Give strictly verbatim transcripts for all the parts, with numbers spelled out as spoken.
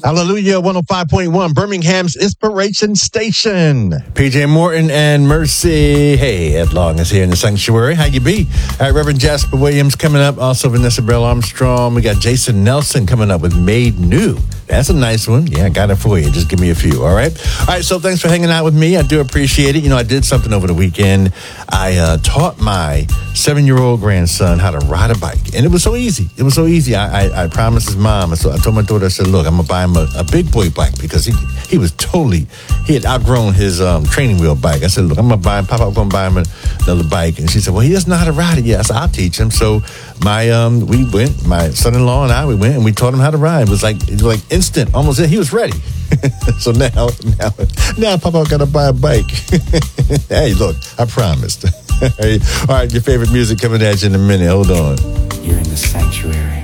Hallelujah, one oh five point one, Birmingham's Inspiration Station. P J Morton and Mercy. Hey, Ed Long is here in the sanctuary. How you be? All right, Reverend Jasper Williams coming up. Also, Vanessa Bell Armstrong. We got Jason Nelson coming up with Made New. That's a nice one. Yeah, I got it for you. Just give me a few, all right? All right, so thanks for hanging out with me. I do appreciate it. You know, I did something over the weekend. I uh, taught my seven-year-old grandson how to ride a bike, and it was so easy. It was so easy. I, I, I promised his mom, and so I told my daughter, I said, look, I'm going to buy him a, a big boy bike because he he was totally, he had outgrown his um, training wheel bike. I said, look, I'm going to buy him, Papa, I'm going to buy him another bike. And she said, well, he doesn't know how to ride it yet. I said, I'll teach him. So my um, we went, my son-in-law and I, we went, and we taught him how to ride. It was like, it was like instant, almost, he was ready. So now, now, now Papa got to buy a bike. Hey, look, I promised. Hey, all right, your favorite music coming at you in a minute. Hold on. You're in the sanctuary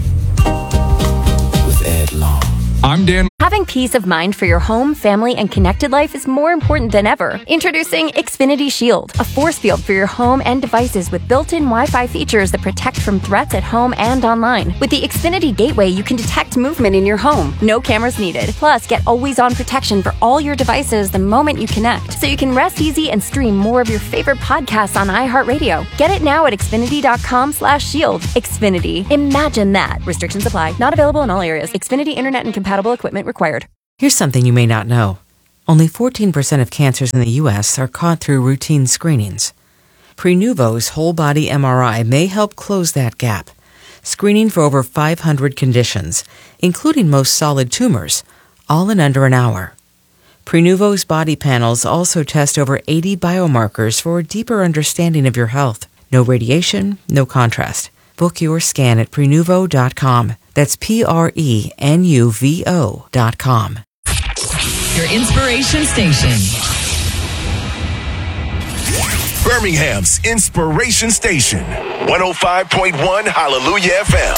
with Ed Long. I'm Dan. Having peace of mind for your home, family, and connected life is more important than ever. Introducing Xfinity Shield, a force field for your home and devices with built-in Wi-Fi features that protect from threats at home and online. With the Xfinity Gateway, you can detect movement in your home. No cameras needed. Plus, get always-on protection for all your devices the moment you connect, so you can rest easy and stream more of your favorite podcasts on iHeartRadio. Get it now at Xfinity.com slash shield. Xfinity. Imagine that. Restrictions apply. Not available in all areas. Xfinity Internet and compatible equipment required. Here's something you may not know. Only fourteen percent of cancers in the U S are caught through routine screenings. Prenuvo's whole-body M R I may help close that gap, screening for over five hundred conditions, including most solid tumors, all in under an hour. Prenuvo's body panels also test over eighty biomarkers for a deeper understanding of your health. No radiation, no contrast. Book your scan at Prenuvo dot com. That's P R E N U V O dot com. Your inspiration station. Birmingham's Inspiration Station. one oh five point one Hallelujah F M.